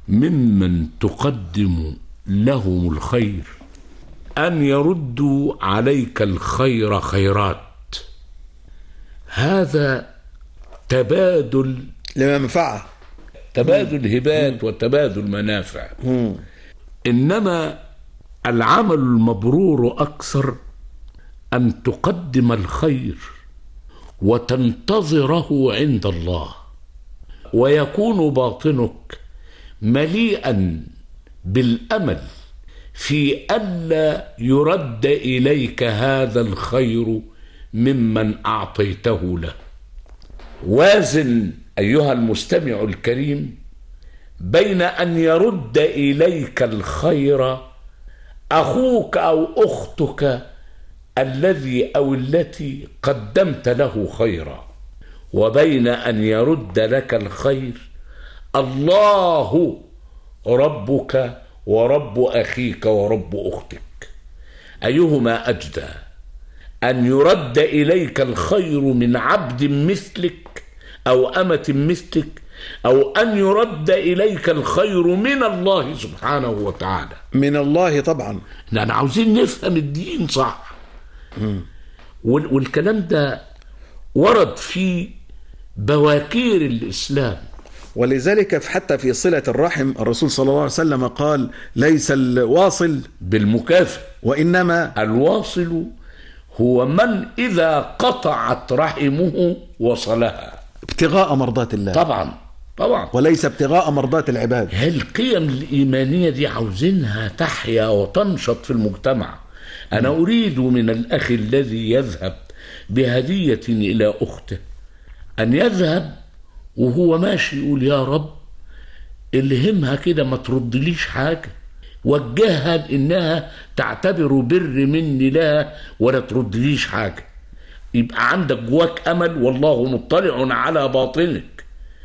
ممن تقدم لهم الخير أن يردوا عليك الخير خيرات. هذا تبادل لمنفعة، تبادل هبات وتبادل منافع. إنما العمل المبرور أكثر أن تقدم الخير وتنتظره عند الله، ويكون باطنك مليئا بالأمل في ألا يرد إليك هذا الخير ممن أعطيته له. وازن أيها المستمع الكريم بين أن يرد إليك الخير أخوك أو أختك الذي أو التي قدمت له خيرا، وبين أن يرد لك الخير الله ربك ورب أخيك ورب أختك. أيهما أجدى؟ أن يرد إليك الخير من عبد مثلك أو أمة مثلك، أو أن يرد إليك الخير من الله سبحانه وتعالى؟ من الله طبعا. لأن عاوزين نفهم الدين صح. والكلام ده ورد في بواكير الإسلام. ولذلك حتى في صلة الرحم الرسول صلى الله عليه وسلم قال: ليس الواصل بالمكافئ، وإنما الواصل هو من إذا قطعت رحمه وصلها ابتغاء مرضات الله. طبعا وليس ابتغاء مرضات العباد. القيم الإيمانية دي عاوزينها تحيا وتنشط في المجتمع. أنا أريد من الأخ الذي يذهب بهدية إلى أخته أن يذهب وهو ماشي يقول: يا رب الهمها كده ما تردليش حاجة، وجهها لإنها تعتبر بر مني لها ولا تردليش حاجة. يبقى عندك جواك أمل، والله مطلع على باطنك.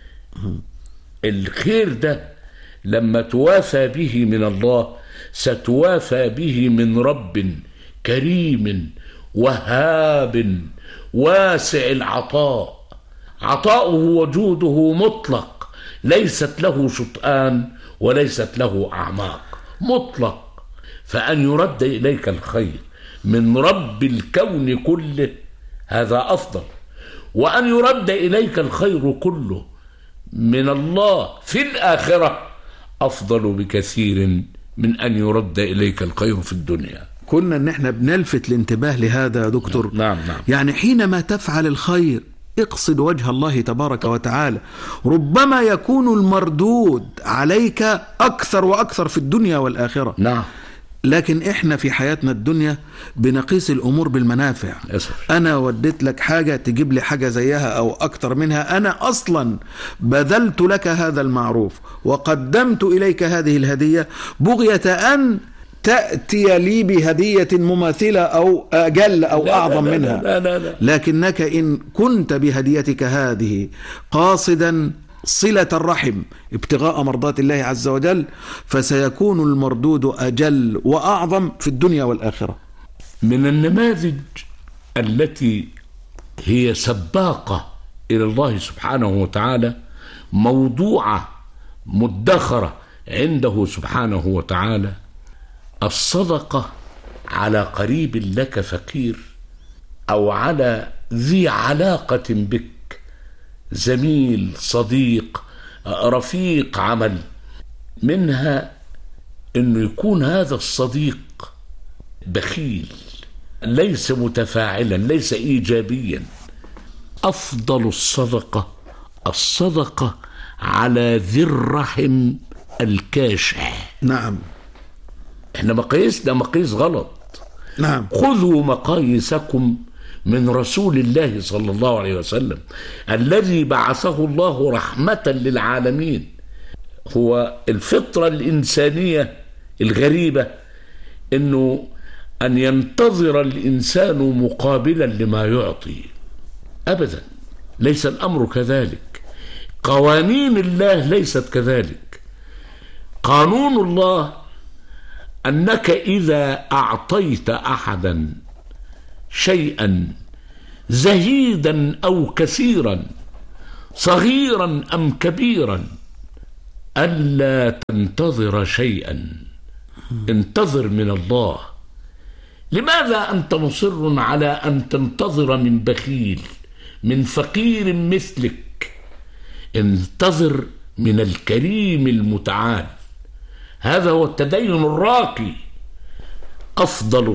الخير ده لما توافى به من الله ستوافى به من رب كريم وهاب واسع العطاء. عطاؤه وجوده مطلق، ليست له شطآن وليست له أعماق، مطلق. فأن يرد إليك الخير من رب الكون كله هذا أفضل، وأن يرد إليك الخير كله من الله في الآخرة أفضل بكثير من أن يرد إليك الخير في الدنيا. كنا ان احنا بنلفت الانتباه لهذا يا دكتور. نعم. يعني حينما تفعل الخير اقصد وجه الله تبارك وتعالى، ربما يكون المردود عليك أكثر وأكثر في الدنيا والآخرة. نعم. لكن احنا في حياتنا الدنيا بنقيس الأمور بالمنافع. أنا وديت لك حاجة تجيب لي حاجة زيها أو أكثر منها. أنا أصلا بذلت لك هذا المعروف وقدمت إليك هذه الهدية بغية أن تأتي لي بهدية مماثلة أو أجل أو أعظم منها. لا. لكنك إن كنت بهديتك هذه قاصدا صلة الرحم ابتغاء مرضات الله عز وجل، فسيكون المردود أجل وأعظم في الدنيا والآخرة. من النماذج التي هي سباقة إلى الله سبحانه وتعالى، موضوعة مدخرة عنده سبحانه وتعالى، الصدقة على قريب لك فقير، أو على ذي علاقة بك، زميل، صديق، رفيق عمل. منها أنه يكون هذا الصديق بخيل، ليس متفاعلا، ليس إيجابيا. أفضل الصدقة على ذي الرحم الكاشح. نعم. احنا مقاييسنا مقاييس غلط. نعم. خذوا مقاييسكم من رسول الله صلى الله عليه وسلم الذي بعثه الله رحمة للعالمين. هو الفطرة الإنسانية الغريبة أنه أن ينتظر الإنسان مقابلا لما يعطي. أبدا، ليس الأمر كذلك. قوانين الله ليست كذلك. قانون الله أنك إذا أعطيت أحدا شيئا زهيدا أو كثيرا، صغيرا أم كبيرا، ألا تنتظر شيئا، انتظر من الله. لماذا أنت مصر على أن تنتظر من بخيل، من فقير مثلك؟ انتظر من الكريم المتعال. هذا هو التدين الراقي. أفضل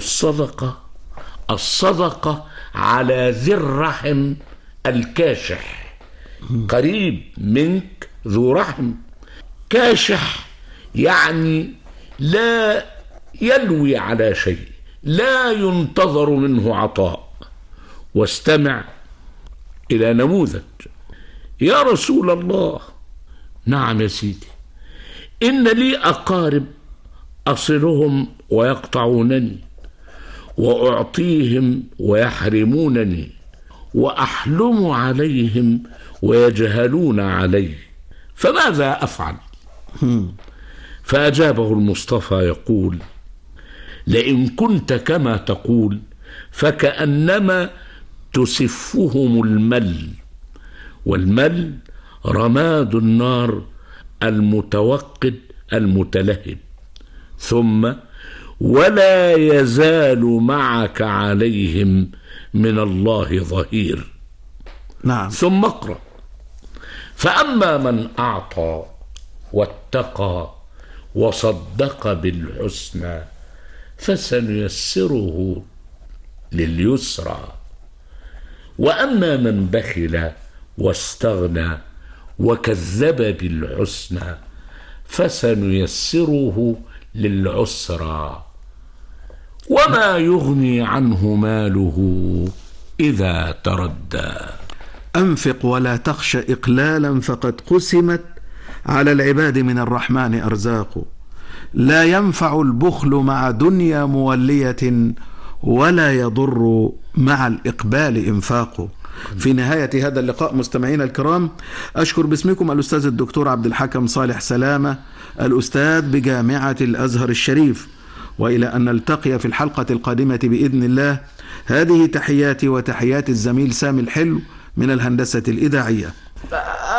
الصدقة على ذي الرحم الكاشح. قريب منك ذو رحم، كاشح يعني لا يلوي على شيء، لا ينتظر منه عطاء. واستمع إلى نموذج. يا رسول الله، نعم يا سيدي، إن لي أقارب أصلهم ويقطعونني، وأعطيهم ويحرمونني، وأحلم عليهم ويجهلون علي، فماذا أفعل؟ فأجابه المصطفى يقول: لئن كنت كما تقول فكأنما تسفهم المل، والمل رماد النار المتوقد المتلهب، ثم ولا يزال معك عليهم من الله ظهير. نعم. ثم اقرأ: فأما من أعطى واتقى وصدق بالحسنى فسنيسره لليسرى، وأما من بخل واستغنى وكذب بالحسنى فسنيسره للعسرى، وما يغني عنه ماله إذا تردى. أنفق ولا تخش إقلالا فقد قسمت على العباد من الرحمن أرزاق، لا ينفع البخل مع دنيا مولية ولا يضر مع الإقبال إنفاق. في نهاية هذا اللقاء مستمعينا الكرام، أشكر باسمكم الأستاذ الدكتور عبد الحكم صالح سلامة، الأستاذ بجامعة الأزهر الشريف، وإلى أن نلتقي في الحلقة القادمة بإذن الله. هذه تحياتي وتحيات الزميل سامي الحلو من الهندسة الإذاعية.